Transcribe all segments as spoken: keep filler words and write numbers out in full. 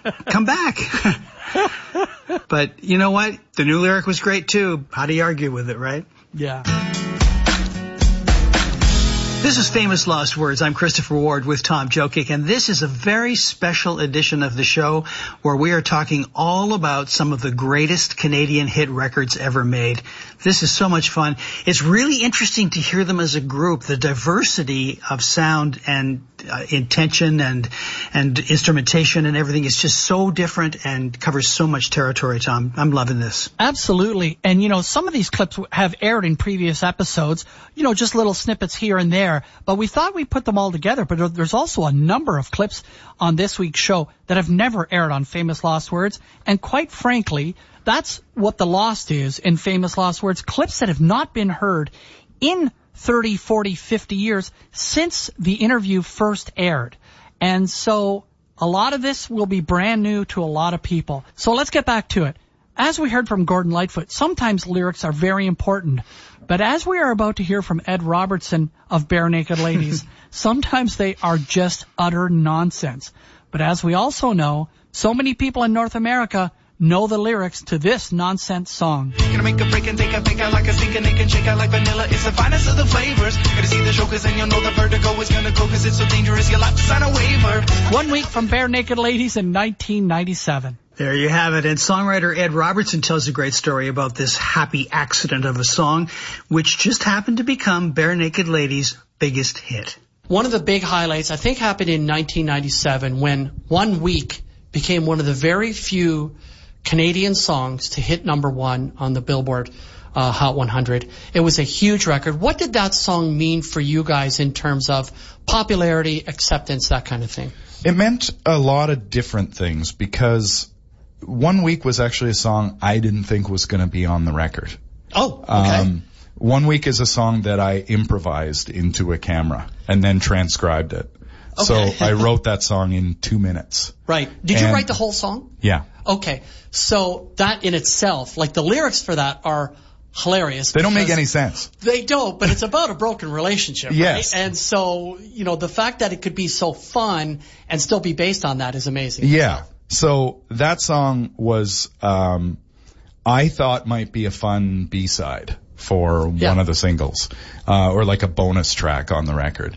come back. But you know what? The new lyric was great too. How do you argue with it, right? Yeah. This is Famous Lost Words. I'm Christopher Ward with Tom Jokic, and this is a very special edition of the show where we are talking all about some of the greatest Canadian hit records ever made. This is so much fun. It's really interesting to hear them as a group. The diversity of sound and uh, intention and and instrumentation and everything is just so different and covers so much territory, Tom. I'm loving this. Absolutely. And, you know, some of these clips have aired in previous episodes, you know, just little snippets here and there. But we thought we'd put them all together. But there's also a number of clips on this week's show that have never aired on Famous Lost Words. And quite frankly, that's what the lost is in Famous Lost Words. Clips that have not been heard in thirty, forty, fifty years since the interview first aired. And so a lot of this will be brand new to a lot of people. So let's get back to it. As we heard from Gordon Lightfoot, sometimes lyrics are very important. But as we are about to hear from Ed Robertson of Bare Naked Ladies, sometimes they are just utter nonsense. But as we also know, so many people in North America know the lyrics to this nonsense song. Gonna make a break and take a fake out like a sink and naked shake out like vanilla. It's the finest of the flavors. Gonna see the show cause then you'll know the vertigo is gonna go cause it's so dangerous you'll have to sign a waiver. One week from Bare Naked Ladies in nineteen ninety-seven. There you have it. And songwriter Ed Robertson tells a great story about this happy accident of a song, which just happened to become Bare Naked Ladies' biggest hit. One of the big highlights, I think, happened in nineteen ninety-seven when One Week became one of the very few Canadian songs to hit number one on the Billboard uh, Hot one hundred. It was a huge record. What did that song mean for you guys in terms of popularity, acceptance, that kind of thing? It meant a lot of different things because One Week was actually a song I didn't think was going to be on the record. Oh, okay. Um, One Week is a song that I improvised into a camera and then transcribed it. Okay. So I wrote that song in two minutes. Right. Did and you write the whole song? Yeah. Okay. So that in itself, like the lyrics for that are hilarious. They don't make any sense. They don't, but it's about a broken relationship, yes. right? And so, you know, the fact that it could be so fun and still be based on that is amazing. Yeah. So that song was, um, I thought might be a fun B-side for yeah. one of the singles, uh, or like a bonus track on the record.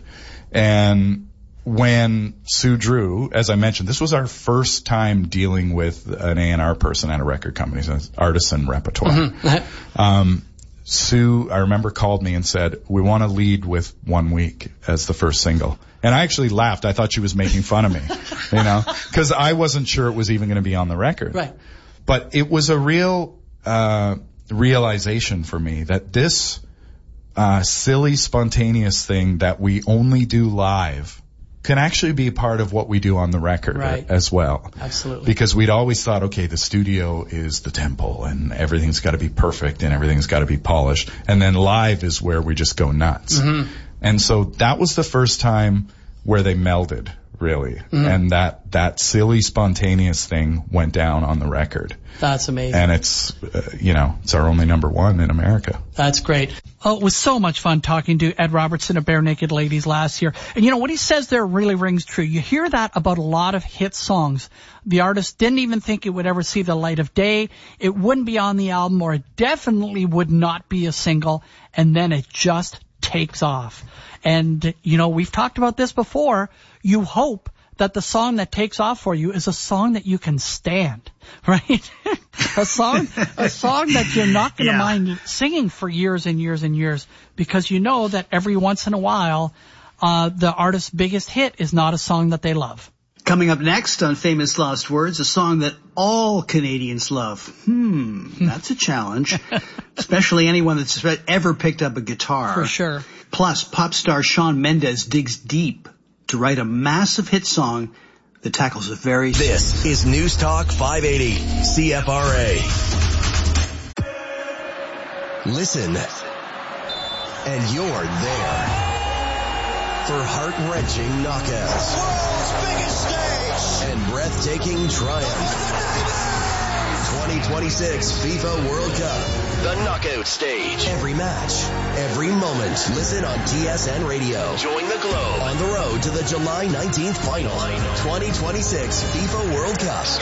And when Sue Drew, as I mentioned, this was our first time dealing with an A and R person at a record company, so Artisan Repertoire. Mm-hmm. um, Sue, I remember, called me and said, we want to lead with One Week as the first single. And I actually laughed. I thought she was making fun of me, you know, because I wasn't sure it was even going to be on the record. Right. But it was a real uh realization for me that this uh silly, spontaneous thing that we only do live can actually be part of what we do on the record right. as well. Absolutely. Because we'd always thought, okay, the studio is the temple and everything's got to be perfect and everything's got to be polished. And then live is where we just go nuts. Mm-hmm. And so that was the first time where they melded, really. Mm-hmm. And that, that silly, spontaneous thing went down on the record. That's amazing. And it's, uh, you know, it's our only number one in America. That's great. Oh, it was so much fun talking to Ed Robertson of Bare Naked Ladies last year. And you know, what he says there really rings true. You hear that about a lot of hit songs. The artist didn't even think it would ever see the light of day. It wouldn't be on the album, or it definitely would not be a single. And then it just takes off. And, you know, we've talked about this before. You hope that the song that takes off for you is a song that you can stand, right? a song, a song that you're not going to yeah. mind singing for years and years and years, because you know that every once in a while, uh, the artist's biggest hit is not a song that they love. Coming up next on Famous Lost Words, a song that all Canadians love. Hmm, that's a challenge, especially anyone that's ever picked up a guitar. For sure. Plus, pop star Shawn Mendes digs deep to write a massive hit song that tackles a very... This is News Talk five eighty, C F R A. Listen, and you're there for heart-wrenching knockouts. World's biggest stage! And breathtaking triumph. twenty twenty-six FIFA World Cup. The knockout stage. Every match, every moment. Listen on T S N Radio. Join the Globe on the road to the July nineteenth final. twenty twenty-six FIFA World Cup.